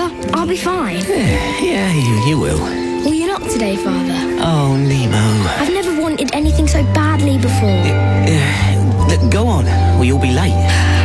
I'll be fine. Yeah, you will. Will you not today, Father? Oh, Nemo. I've never wanted anything so badly before. Go on, or you'll be late.